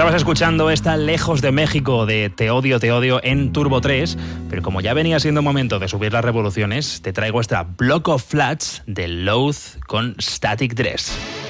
Estabas escuchando esta Lejos de México de Te odio en Turbo 3, pero como ya venía siendo momento de subir las revoluciones, te traigo esta Block of Flats de Loathe con Static Dress.